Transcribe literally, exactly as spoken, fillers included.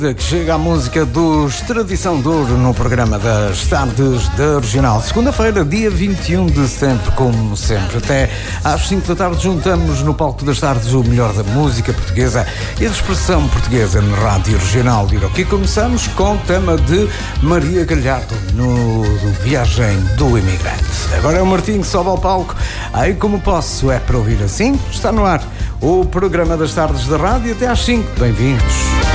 Que chega a música dos Tradição de Ouro no programa das Tardes da Regional. Segunda-feira, dia vinte e um de setembro, como sempre. Até às cinco da tarde juntamos no palco das tardes o melhor da música portuguesa e da expressão portuguesa na Rádio Regional. E aqui começamos com o tema de Maria Galhardo no Viagem do Imigrante. Agora é o Martinho que sobe ao palco. Aí como posso, é para ouvir assim. Está no ar o programa das tardes da rádio até às cinco. Bem-vindos.